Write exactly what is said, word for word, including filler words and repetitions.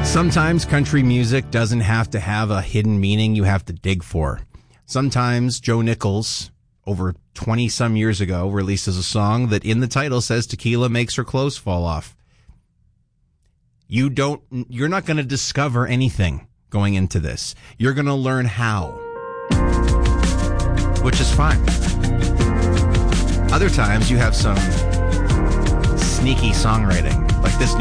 Sometimes country music doesn't have to have a hidden meaning you have to dig for. Sometimes Joe Nichols, over twenty-some years ago, releases a song that in the title says tequila makes her clothes fall off. You don't, you're not going to discover anything going into this. You're going to learn how, which is fine. Other times you have some sneaky songwriting, like this